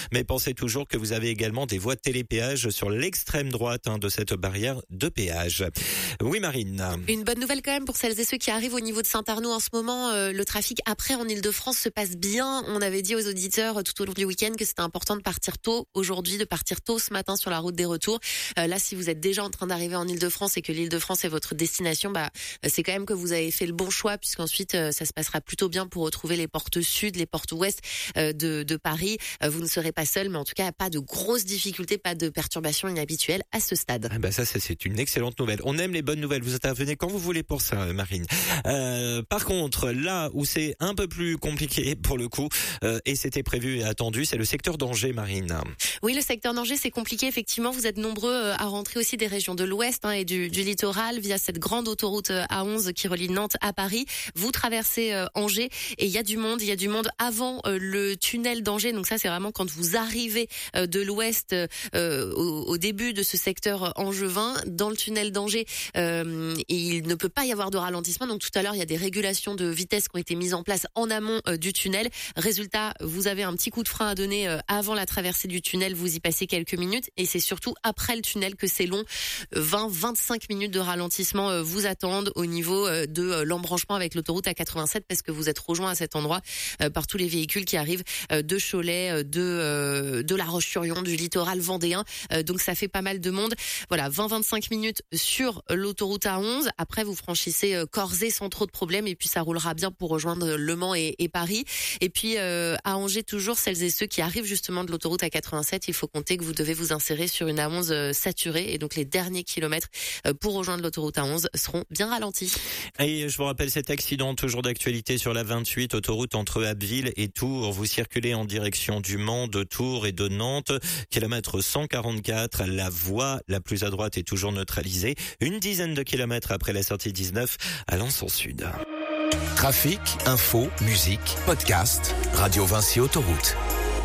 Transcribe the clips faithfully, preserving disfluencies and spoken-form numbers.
Mais pensez toujours que vous avez également des voies de télépéage sur l'extrême droite hein, de cette barrière de péage. Oui, Marine. Une bonne nouvelle quand même pour celles et ceux qui arrivent au niveau de Saint-Arnaud en ce moment. Euh, le trafic après en Ile-de-France se passe bien. On avait dit aux auditeurs euh, tout au long du week-end que c'était important de partir tôt aujourd'hui, de partir tôt ce matin sur la route des retours. Euh, là, si vous êtes déjà en train d'arriver en Ile-de-France et que l'Ile-de-France est votre destination, bah c'est quand même que vous avez fait le bon choix puisqu'ensuite euh, ça se passera plutôt bien pour retrouver les portes sud, les portes ouest euh, de, de Paris. Euh, vous ne serez pas seul, mais en tout cas pas de grosses difficultés, pas de perturbations inhabituelles à ce stade. Ah bah ça, ça c'est une excellente nouvelle. On aime les bonnes nouvelles. Vous intervenez quand vous voulez pour ça, Marine. Euh, par contre, là où c'est un peu plus compliqué pour le coup, euh, et c'était prévu et attendu, c'est le secteur d'Angers, Marine. Oui, le secteur d'Angers, c'est compliqué. Effectivement, vous êtes nombreux à rentrer aussi des régions de l'Ouest hein, et du, du littoral via cette grande autoroute A onze qui relie Nantes à Paris. Vous traversez euh, Angers et il y a du monde. Il y a du monde avant euh, le tunnel d'Angers. Donc ça, c'est vraiment quand vous arrivez euh, de l'Ouest euh, au, au début de ce secteur angevin. Dans le tunnel d'Angers, euh, il ne peut pas y avoir de ralentissement. Donc tout à l'heure, il y a des régulations de vitesse qui ont été mises en place en amont euh, du tunnel. Résultat, vous avez un petit coup de frein à donner euh, avant la traversée du tunnel. Vous y passez quelques minutes et c'est surtout après le tunnel que c'est long. vingt à vingt-cinq minutes de ralentissement euh, vous attendent au niveau euh, de euh, l'embranchement avec l'autoroute A quatre-vingt-sept parce que vous êtes rejoint à cet endroit euh, par tous les véhicules qui arrivent euh, de Cholet, euh, de euh, de La Roche-sur-Yon, du littoral vendéen. Euh, donc ça fait pas mal de monde. Voilà, vingt à vingt-cinq minutes sur l'autoroute A onze. Après, vous franchissez euh, Corzet sans trop de problèmes et puis ça roulera bien pour rejoindre Le Mans et, et Paris. Et puis euh, à Angers, toujours celles et ceux qui arrivent justement de l'autoroute A quatre-vingt-sept, il faut compter que vous devez vous insérer sur une A onze euh, saturée et donc les derniers kilomètres euh, pour rejoindre l'autoroute A onze seront bien ralentis. Et je vous rappelle cet accident toujours d'actualité sur la vingt-huit, autoroute entre Abbeville et Tours. Vous circulez en direction du Mans, de Tours et de Nantes, kilomètre cent quarante-quatre. La voie la plus à droite est toujours neutralisée. Une dizaine de kilomètres après la sortie dix-neuf à Lançon Sud. Trafic, info, musique, podcast, Radio Vinci Autoroute.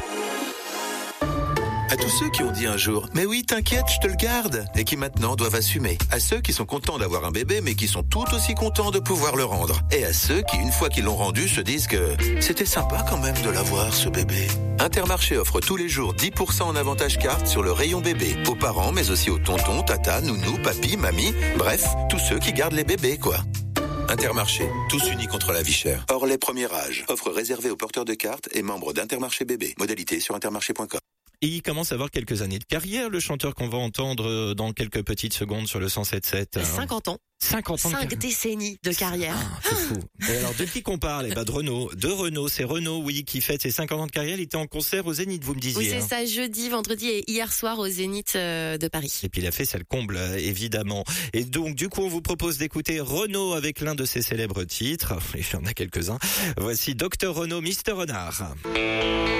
À tous ceux qui ont dit un jour « Mais oui, t'inquiète, je te le garde » et qui maintenant doivent assumer. À ceux qui sont contents d'avoir un bébé mais qui sont tout aussi contents de pouvoir le rendre. Et à ceux qui, une fois qu'ils l'ont rendu, se disent que c'était sympa quand même de l'avoir, ce bébé. Intermarché offre tous les jours dix pour cent en avantage carte sur le rayon bébé. Aux parents, mais aussi aux tontons, tata, nounou, papy, mamie. Bref, tous ceux qui gardent les bébés, quoi. Intermarché, tous unis contre la vie chère. Hors les premiers âges. Offre réservée aux porteurs de cartes et membres d'Intermarché bébé. Modalité sur intermarché point com. Et il commence à avoir quelques années de carrière, le chanteur qu'on va entendre dans quelques petites secondes sur le cent sept sept. cinquante ans. cinquante ans. Cinq de décennies de carrière. Ah, c'est fou. Et alors, de qui qu'on parle? Eh ben, de Renaud. De Renaud. C'est Renaud, oui, qui fête ses cinquante ans de carrière. Il était en concert au Zénith, vous me disiez. Oui, c'est hein. ça, jeudi, vendredi et hier soir au Zénith euh, de Paris. Et puis, il a fait ça le comble, évidemment. Et donc, du coup, on vous propose d'écouter Renaud avec l'un de ses célèbres titres. Il y en a quelques-uns. Voici Docteur Renaud, Mister Renard.